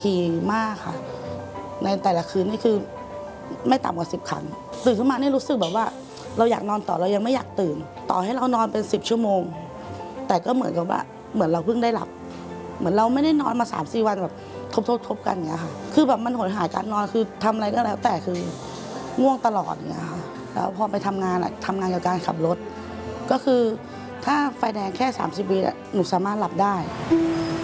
ถี่มากค่ะในแต่ละคืนนี่คือไม่ต่ำกว่า10 ครั้งตื่นขึ้นมานี่รู้สึกแบบว่าเราอยากนอนต่อเรายังไม่อยากตื่นต่อให้เรานอนเป็น10 ชั่วโมงแต่ก็เหมือนกับว่าเหมือนเราเพิ่งได้หลับเหมือนเราไม่ได้นอนมา3-4 วันแบบทบกันอย่างเงี้ยค่ะคือแบบมันหดหายการนอนคือทำอะไรก็แล้วแต่คือง่วงตลอดอย่างเงี้ยค่ะแล้วพอไปทำงานเกี่ยวกับการขับรถก็คือถ้าไฟแดงแค่30 วิหนูสามารถหลับได้